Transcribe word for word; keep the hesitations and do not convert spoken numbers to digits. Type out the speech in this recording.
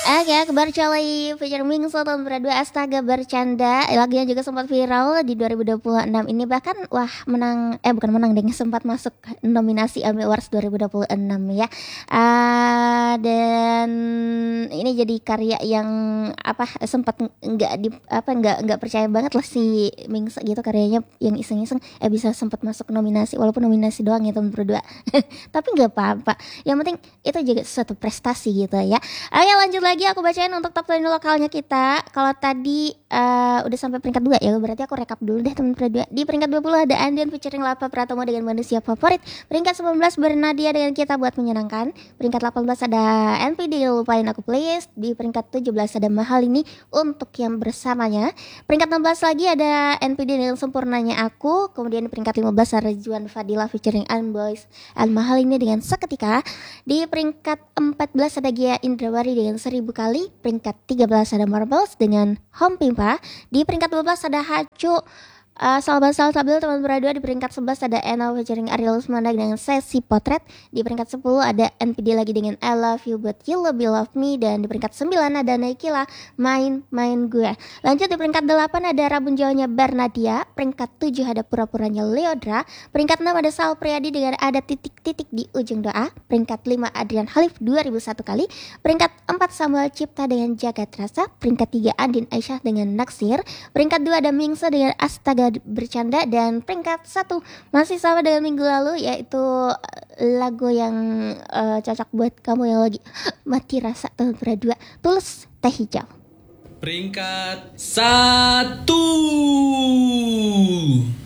Oke, kabar Charlie featuring Mingso tahun berdua astaga bercanda. Lagunya juga sempat viral di dua ribu dua puluh enam ini, bahkan wah menang eh bukan menang deh, sempat masuk nominasi AMI Awards dua ribu dua puluh enam ya. Ah, dan ini jadi karya yang apa sempat nggak di apa nggak nggak percaya banget lah si Mingso gitu, karyanya yang iseng-iseng eh bisa sempat masuk nominasi walaupun nominasi doang ya tahun berdua. Tapi nggak apa-apa. Yang penting itu juga suatu prestasi gitu ya. Oke, lanjut lagi aku bacain untuk top sepuluh lokalnya kita. Kalau tadi uh, udah sampai peringkat dua ya, berarti aku rekap dulu deh teman-teman dua. Di peringkat dua puluh ada Andian featuring Lapa Pratama dengan Manusia Favorit. Peringkat sembilan belas Bernadia dengan Kita Buat Menyenangkan. Peringkat delapan belas ada N P D Lupain Aku Please. Di peringkat tujuh belas ada Mahal Ini Untuk Yang Bersamanya. Peringkat enam belas lagi ada N P D dengan Sempurnanya Aku. Kemudian di peringkat lima belas ada Juan Fadila featuring Unboys and Mahal Ini dengan Seketika. Di peringkat empat belas ada Gia Indrawari dengan Seribu Kali. Peringkat tiga belas ada Marbles dengan Home Pimpa. Di peringkat dua belas ada Hacu Uh, Salban Salsabil teman berdua. Di peringkat sebelas ada Eno featuring Ariel Usmana dengan Sesi Potret. Di peringkat sepuluh ada N P D lagi dengan I Love You But You Lebih Love Me. Dan di peringkat sembilan ada Naikila Main Main Gue. Lanjut di peringkat delapan ada Rabun Jawanya Bernadia. Peringkat tujuh ada Pura-Puranya Leodra. Peringkat enam ada Sal Priadi dengan Ada Titik-Titik di Ujung Doa. Peringkat lima Adrian Halif dua ribu satu Kali. Peringkat empat Samuel Cipta dengan Jagat Rasa. Peringkat tiga Andin Aisyah dengan Naksir. Peringkat dua ada Mingsa dengan Astaga Bercanda. Dan peringkat satu masih sama dengan minggu lalu, yaitu lagu yang uh, cocok buat kamu yang lagi mati rasa tahun berdua, Tulus Teh Hijau. Peringkat satu.